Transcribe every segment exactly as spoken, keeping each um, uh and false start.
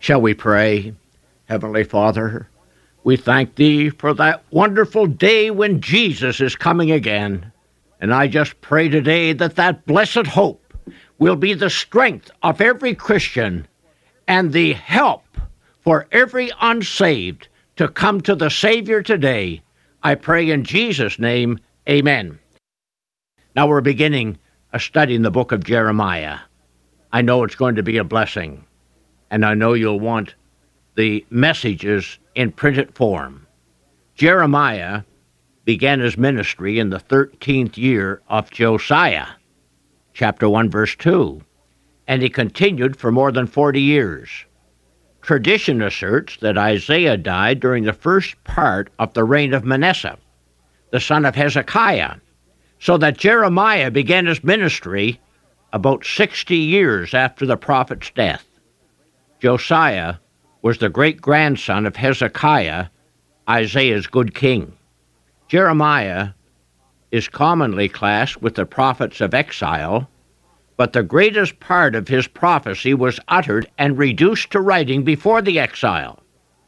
Shall we pray? Heavenly Father, we thank Thee for that wonderful day when Jesus is coming again. And I just pray today that that blessed hope will be the strength of every Christian and the help for every unsaved to come to the Savior today. I pray in Jesus' name, amen. Now we're beginning a study in the book of Jeremiah. I know it's going to be a blessing, and I know you'll want the messages in printed form. Jeremiah began his ministry in the thirteenth year of Josiah, chapter one, verse two, and he continued for more than forty years. Tradition asserts that Isaiah died during the first part of the reign of Manasseh, the son of Hezekiah, so that Jeremiah began his ministry about sixty years after the prophet's death. Josiah was the great-grandson of Hezekiah, Isaiah's good king. Jeremiah is commonly classed with the prophets of exile, but the greatest part of his prophecy was uttered and reduced to writing before the exile.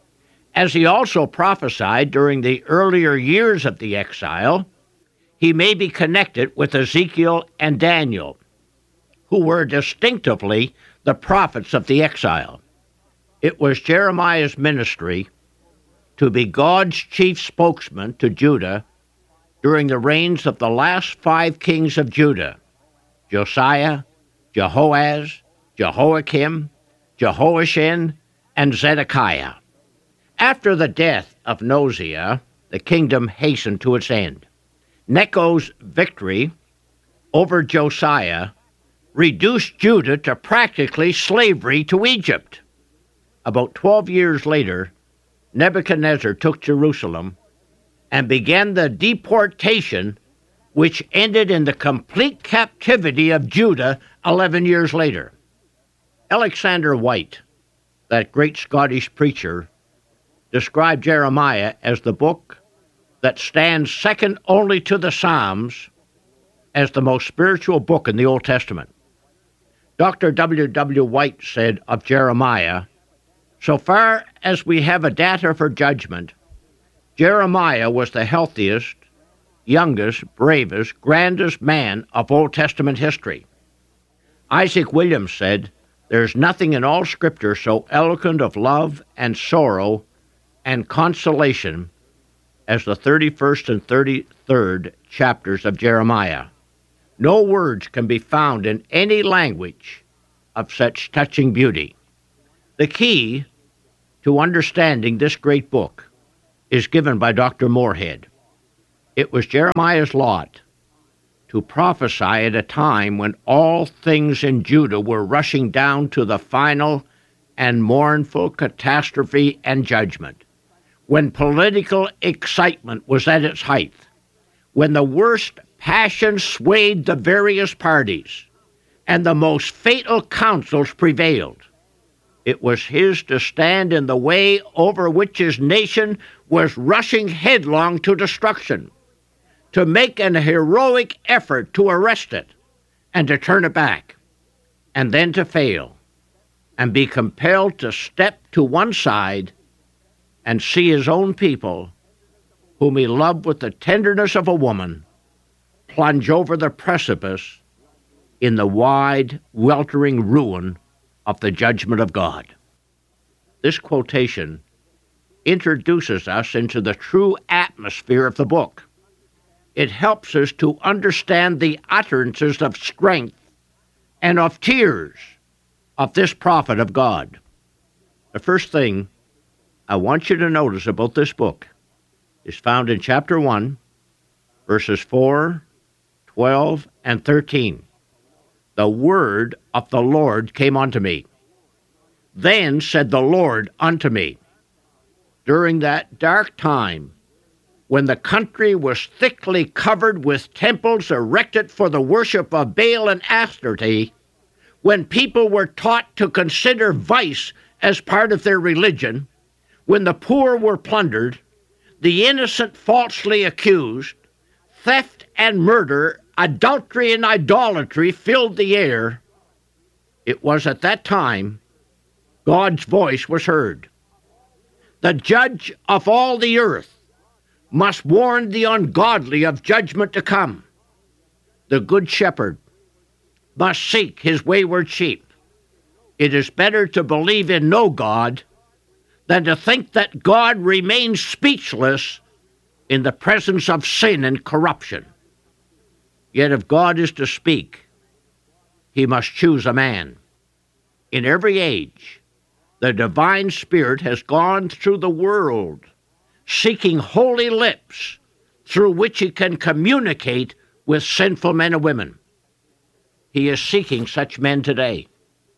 As he also prophesied during the earlier years of the exile, he may be connected with Ezekiel and Daniel, who were distinctively the prophets of the exile. It was Jeremiah's ministry to be God's chief spokesman to Judah during the reigns of the last five kings of Judah: Josiah, Jehoaz, Jehoiakim, Jehoiachin, and Zedekiah. After the death of Uzziah, the kingdom hastened to its end. Necho's victory over Josiah reduced Judah to practically slavery to Egypt. About twelve years later, Nebuchadnezzar took Jerusalem and began the deportation, which ended in the complete captivity of Judah eleven years later. Alexander White, that great Scottish preacher, described Jeremiah as the book that stands second only to the Psalms as the most spiritual book in the Old Testament. Doctor W W White said of Jeremiah, "So far as we have a data for judgment, Jeremiah was the healthiest, youngest, bravest, grandest man of Old Testament history." Isaac Williams said, "There's nothing in all Scripture so eloquent of love and sorrow and consolation as the thirty-first and thirty-third chapters of Jeremiah. No words can be found in any language of such touching beauty." The key to understanding this great book is given by Doctor Moorhead. It was Jeremiah's lot to prophesy at a time when all things in Judah were rushing down to the final and mournful catastrophe and judgment, when political excitement was at its height, when the worst passion swayed the various parties, and the most fatal counsels prevailed. It was his to stand in the way over which his nation was rushing headlong to destruction, to make an heroic effort to arrest it and to turn it back, and then to fail, and be compelled to step to one side and see his own people, whom he loved with the tenderness of a woman, plunge over the precipice in the wide, weltering ruin of the judgment of God. This quotation introduces us into the true atmosphere of the book. It helps us to understand the utterances of strength and of tears of this prophet of God. The first thing I want you to notice about this book is found in chapter one, verses four, twelve, and thirteen. The word of the Lord came unto me. Then said the Lord unto me, during that dark time, when the country was thickly covered with temples erected for the worship of Baal and Astarte, when people were taught to consider vice as part of their religion, when the poor were plundered, the innocent falsely accused, theft and murder, adultery and idolatry filled the air, it was at that time God's voice was heard. The judge of all the earth must warn the ungodly of judgment to come. The good shepherd must seek his wayward sheep. It is better to believe in no God than to think that God remains speechless in the presence of sin and corruption. Yet if God is to speak, he must choose a man. In every age, the divine Spirit has gone through the world, seeking holy lips through which he can communicate with sinful men and women. He is seeking such men today.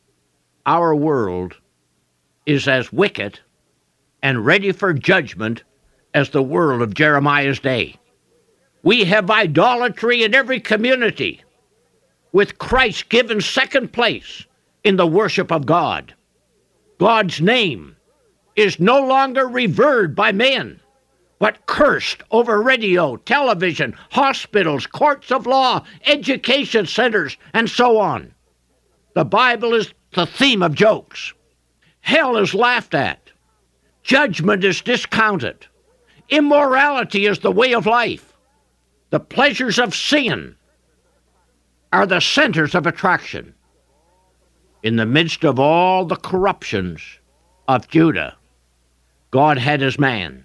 Our world is as wicked and ready for judgment as the world of Jeremiah's day. We have idolatry in every community, with Christ given second place in the worship of God. God's name is no longer revered by men, but cursed over radio, television, hospitals, courts of law, education centers, and so on. The Bible is the theme of jokes. Hell is laughed at. Judgment is discounted. Immorality is the way of life. The pleasures of sin are the centers of attraction. In the midst of all the corruptions of Judah, God had his man,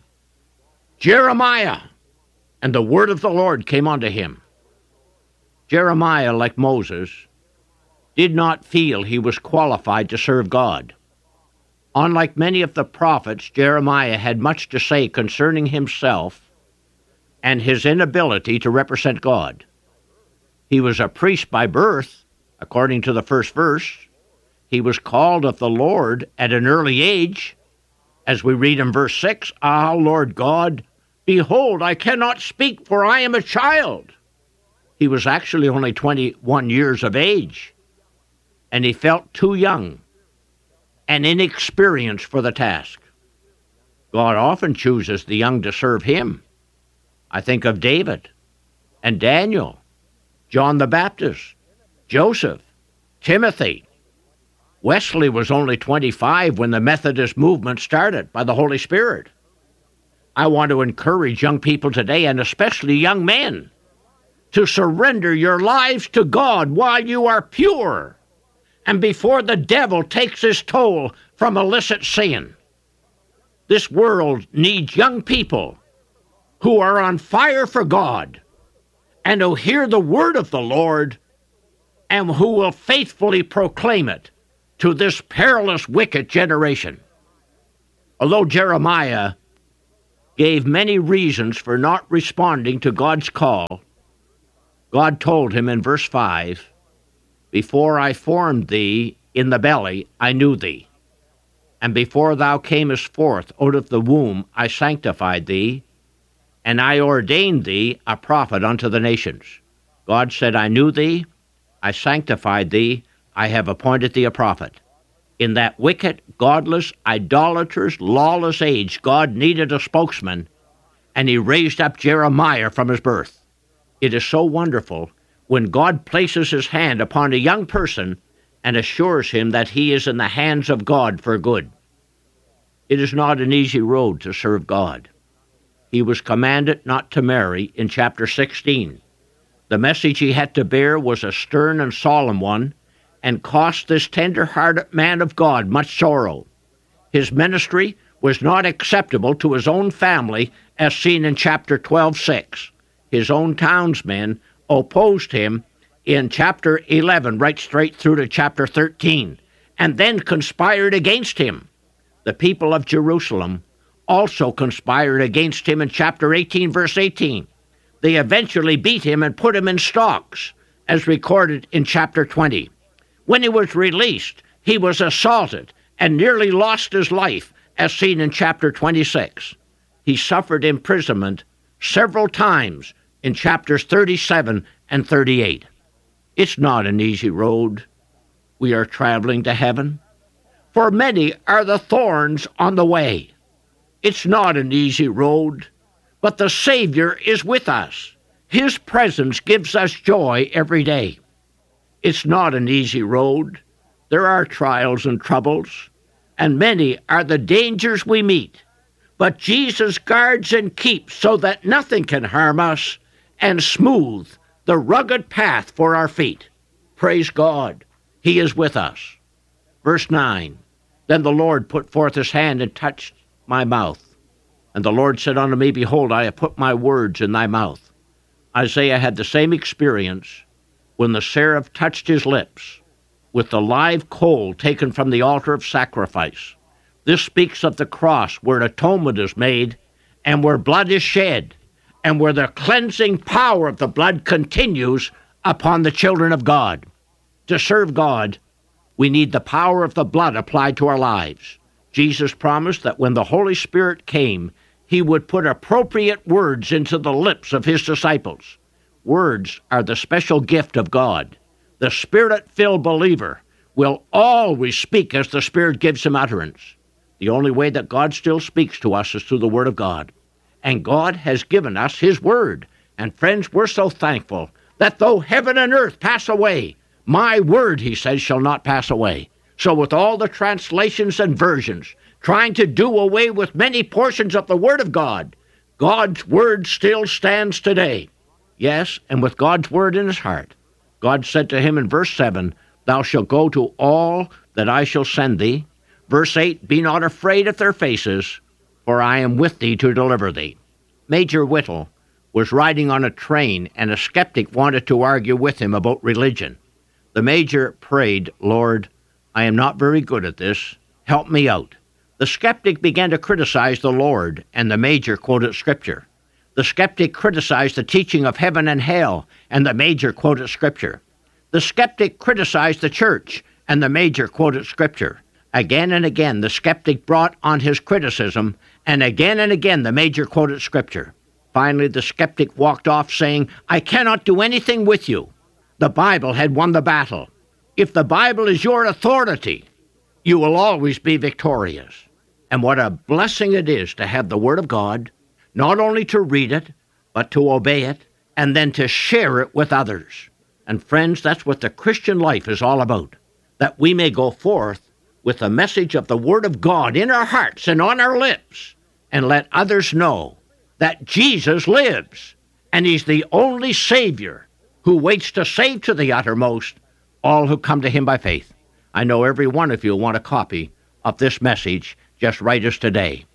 Jeremiah, and the word of the Lord came unto him. Jeremiah, like Moses, did not feel he was qualified to serve God. Unlike many of the prophets, Jeremiah had much to say concerning himself and his inability to represent God. He was a priest by birth, according to the first verse. He was called of the Lord at an early age, as we read in verse six, Ah, Lord God, behold, I cannot speak, for I am a child. He was actually only twenty-one years of age, and he felt too young and inexperienced for the task. God often chooses the young to serve him. I think of David and Daniel, John the Baptist, Joseph, Timothy. Wesley was only twenty-five when the Methodist movement started by the Holy Spirit. I want to encourage young people today, and especially young men, to surrender your lives to God while you are pure and before the devil takes his toll from illicit sin. This world needs young people who are on fire for God and who hear the word of the Lord and who will faithfully proclaim it to this perilous, wicked generation. Although Jeremiah gave many reasons for not responding to God's call, God told him in verse five, Before I formed thee in the belly, I knew thee. And before thou camest forth out of the womb, I sanctified thee, and I ordained thee a prophet unto the nations. God said, I knew thee, I sanctified thee, I have appointed thee a prophet. In that wicked, godless, idolatrous, lawless age, God needed a spokesman, and he raised up Jeremiah from his birth. It is so wonderful when God places his hand upon a young person and assures him that he is in the hands of God for good. It is not an easy road to serve God. He was commanded not to marry in chapter sixteen. The message he had to bear was a stern and solemn one, and cost this tender-hearted man of God much sorrow. His ministry was not acceptable to his own family, as seen in chapter twelve six. His own townsmen opposed him in chapter eleven, right straight through to chapter thirteen, and then conspired against him. The people of Jerusalem also conspired against him in chapter eighteen, verse eighteen. They eventually beat him and put him in stocks, as recorded in chapter twenty. When he was released, he was assaulted and nearly lost his life, as seen in chapter twenty-six. He suffered imprisonment several times in chapters thirty-seven and thirty-eight. It's not an easy road we are traveling to heaven, for many are the thorns on the way. It's not an easy road, but the Savior is with us. His presence gives us joy every day. It's not an easy road. There are trials and troubles, and many are the dangers we meet. But Jesus guards and keeps so that nothing can harm us, and smooth the rugged path for our feet. Praise God, He is with us. Verse nine, Then the Lord put forth His hand and touched my mouth. And the Lord said unto me, Behold, I have put my words in thy mouth. Isaiah had the same experience when the seraph touched his lips with the live coal taken from the altar of sacrifice. This speaks of the cross where an atonement is made and where blood is shed and where the cleansing power of the blood continues upon the children of God. To serve God, we need the power of the blood applied to our lives. Jesus promised that when the Holy Spirit came, He would put appropriate words into the lips of His disciples. Words are the special gift of God. The Spirit-filled believer will always speak as the Spirit gives him utterance. The only way that God still speaks to us is through the Word of God. And God has given us His Word. And friends, we're so thankful that though heaven and earth pass away, my word, He says, shall not pass away. So with all the translations and versions trying to do away with many portions of the Word of God, God's Word still stands today. Yes, and with God's Word in His heart, God said to him in verse seven, Thou shalt go to all that I shall send thee. Verse eight, Be not afraid of their faces, for I am with thee to deliver thee. Major Whittle was riding on a train, and a skeptic wanted to argue with him about religion. The Major prayed, Lord, I am not very good at this. Help me out. The skeptic began to criticize the Lord, and the Major quoted Scripture. The skeptic criticized the teaching of heaven and hell, and the Major quoted Scripture. The skeptic criticized the church, and the Major quoted Scripture. Again and again, the skeptic brought on his criticism, and again and again, the Major quoted Scripture. Finally, the skeptic walked off saying, I cannot do anything with you. The Bible had won the battle. If the Bible is your authority, you will always be victorious. And what a blessing it is to have the Word of God, not only to read it, but to obey it, and then to share it with others. And friends, that's what the Christian life is all about, that we may go forth with the message of the Word of God in our hearts and on our lips, and let others know that Jesus lives, and He's the only Savior who waits to save to the uttermost all who come to Him by faith. I know every one of you want a copy of this message. Just write us today.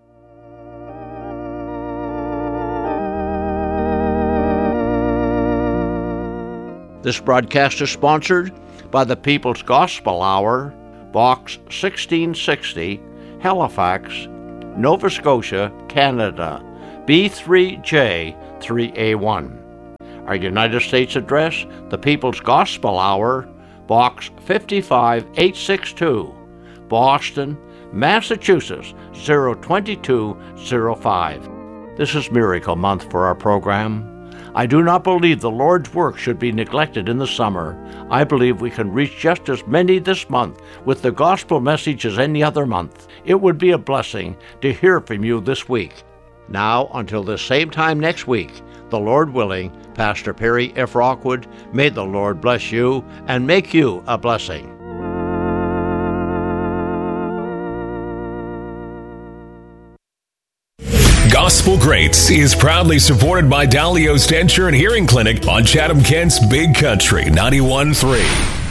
This broadcast is sponsored by the People's Gospel Hour, Box sixteen sixty, Halifax, Nova Scotia, Canada, B three J three A one. Our United States address, the People's Gospel Hour, Box five eight six two, Boston, Massachusetts, zero two two zero five. This is Miracle Month for our program. I do not believe the Lord's work should be neglected in the summer. I believe we can reach just as many this month with the gospel message as any other month. It would be a blessing to hear from you this week. Now, until the same time next week, the Lord willing, Pastor Perry F. Rockwood, may the Lord bless you and make you a blessing. Gospel Greats is proudly supported by Dalio's Denture and Hearing Clinic on Chatham-Kent's Big Country ninety-one point three.